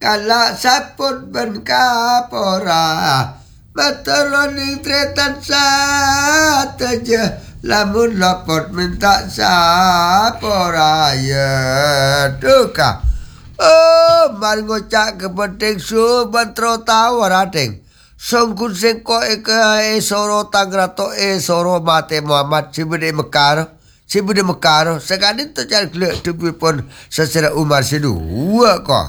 kala saput ben kapora Matoloning tretan sateja lamun lapor minta sapora ya duka. Oh, mari ngocak kepenting su bantro tawar adeng. Songkun sengko eka soro tangrato soro mate Muhammad Sibede Mekar. Sekadin to cari gelek tubuh pun secara umar sedua kok.